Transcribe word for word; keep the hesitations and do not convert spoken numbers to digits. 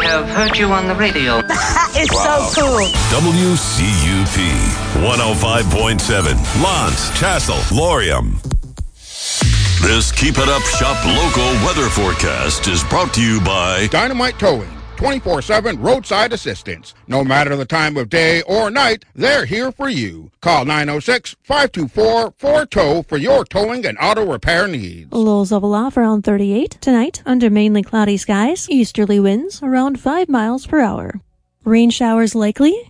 have heard you on the radio. It's wow. so cool. W C U P one oh five point seven, Lance, Chassel, Laurium. This Keep It Up Shop local weather forecast is brought to you by Dynamite Towing, twenty-four seven roadside assistance. No matter the time of day or night, they're here for you. Call nine oh six, five two four, four T O W for your towing and auto repair needs. Lows level off around thirty-eight. Tonight, under mainly cloudy skies, easterly winds around five miles per hour. Rain showers likely.